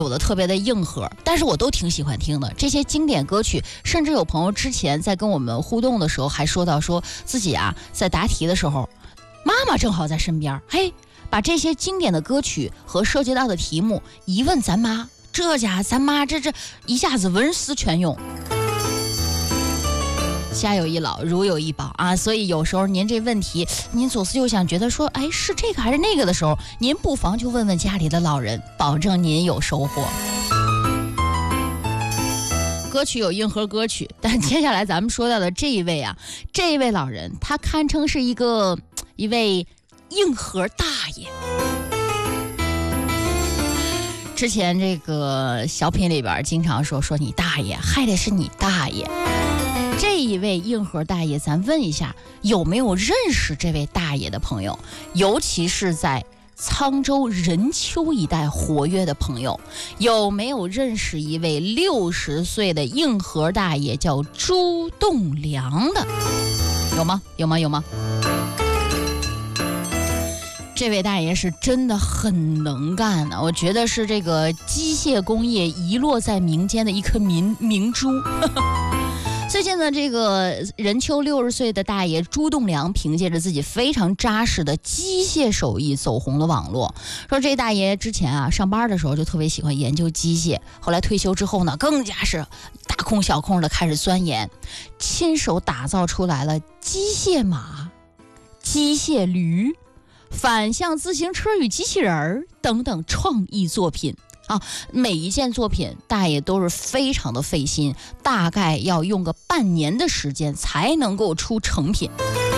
有的特别的硬核，但是我都挺喜欢听的。这些经典歌曲，甚至有朋友之前在跟我们互动的时候还说到，说自己啊在答题的时候，妈妈正好在身边，嘿，把这些经典的歌曲和涉及到的题目一问咱妈，这家咱妈这一下子文思泉涌。家有一老如有一宝啊，所以有时候您这问题您左思右想觉得说哎是这个还是那个的时候，您不妨就问问家里的老人，保证您有收获。歌曲有硬核歌曲，但接下来咱们说到的这一位啊，这一位老人他堪称是一位硬核大爷。之前这个小品里边经常说你大爷，害的是你大爷。这一位硬核大爷，咱问一下有没有认识这位大爷的朋友，尤其是在沧州任丘一带活跃的朋友，有没有认识一位60岁的硬核大爷叫朱栋梁的？有吗？这位大爷是真的很能干的，我觉得是这个机械工业遗落在民间的一颗明珠。最近呢，这个任丘60岁的大爷朱栋梁凭借着自己非常扎实的机械手艺走红了网络。说这大爷之前啊上班的时候就特别喜欢研究机械，后来退休之后呢，更加是大空小空的开始钻研，亲手打造出来了机械马、机械驴、反向自行车与机器人等等创意作品。每一件作品大爷都是非常的费心，大概要用个半年的时间才能够出成品。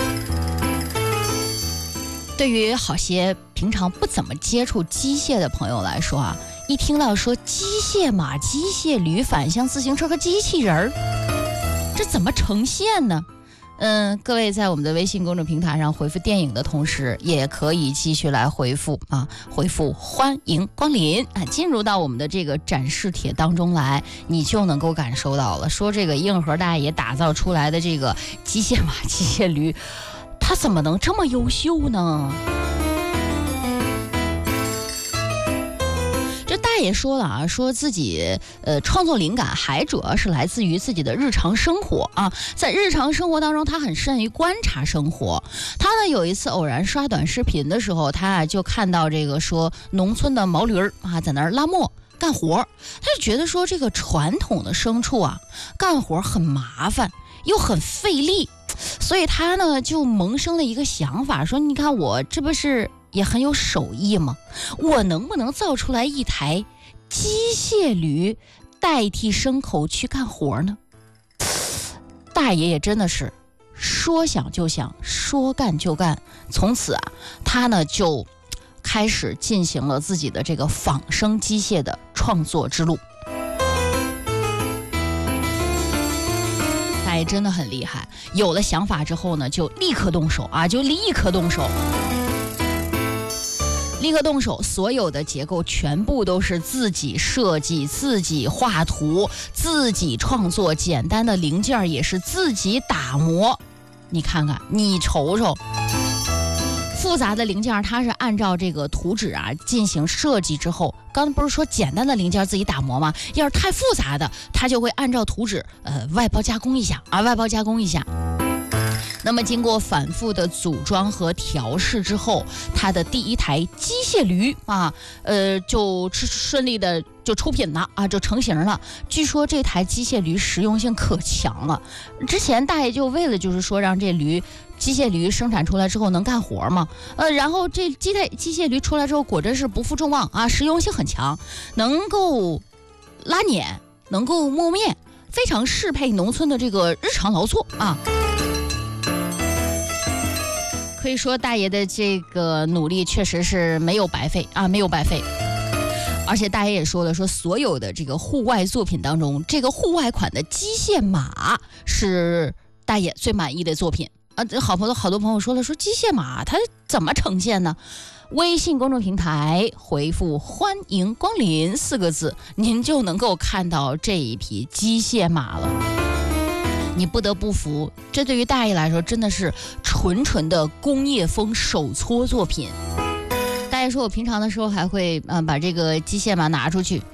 对于好些平常不怎么接触机械的朋友来说啊，一听到说机械马、机械驴、反向自行车和机器人，这怎么呈现呢？各位在我们的微信公众平台上回复电影的同时，也可以继续来回复欢迎光临啊，进入到我们的这个展示帖当中来，你就能够感受到了，说这个硬核大爷打造出来的这个机械马、机械驴，他怎么能这么优秀呢？大爷说了啊，说自己创作灵感还主要是来自于自己的日常生活啊，在日常生活当中，他很善于观察生活。他呢有一次偶然刷短视频的时候，他就看到这个说农村的毛驴啊在那儿拉磨干活，他就觉得说这个传统的牲畜啊干活很麻烦又很费力，所以他呢就萌生了一个想法，说你看我这不是也很有手艺吗？我能不能造出来一台机械驴代替牲口去干活呢？大爷也真的是说想就想，说干就干。从此啊，他呢就开始进行了自己的这个仿生机械的创作之路。大爷真的很厉害，有了想法之后呢，就立刻动手，所有的结构全部都是自己设计、自己画图、自己创作，简单的零件也是自己打磨。你看看，你瞅瞅，复杂的零件它是按照这个图纸啊进行设计之后，刚才不是说简单的零件自己打磨吗？要是太复杂的，它就会按照图纸外包加工一下。那么经过反复的组装和调试之后，它的第一台机械驴就顺利的就出品了啊，就成型了。据说这台机械驴实用性可强了。之前大爷就为了就是说让这机械驴生产出来之后能干活嘛，然后这机械驴出来之后果真是不负众望啊，实用性很强，能够拉碾，能够磨面，非常适配农村的这个日常劳作啊。可以说大爷的这个努力确实是没有白费。而且大爷也说了，说所有的这个户外作品当中，这个户外款的机械马是大爷最满意的作品啊。好多朋友说了，说机械马它怎么呈现呢？微信公众平台回复欢迎光临4个字，您就能够看到这一匹机械马了。你不得不服，这对于大爷来说真的是纯的工业风手搓作品。大爷说我平常的时候还会把这个机械马拿出去